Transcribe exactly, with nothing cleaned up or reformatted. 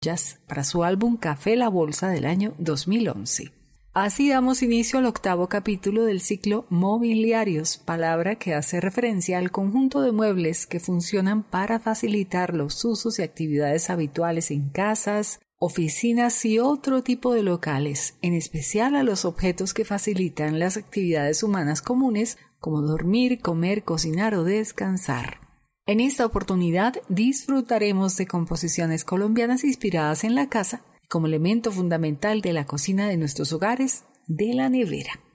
Jazz para su álbum Café La Bolsa del año dos mil once. Así damos inicio al octavo capítulo del ciclo Mobiliarios, palabra que hace referencia al conjunto de muebles que funcionan para facilitar los usos y actividades habituales en casas, oficinas y otro tipo de locales, en especial a los objetos que facilitan las actividades humanas comunes como dormir, comer, cocinar o descansar. En esta oportunidad disfrutaremos de composiciones colombianas inspiradas en la casa y como elemento fundamental de la cocina de nuestros hogares, de la nevera.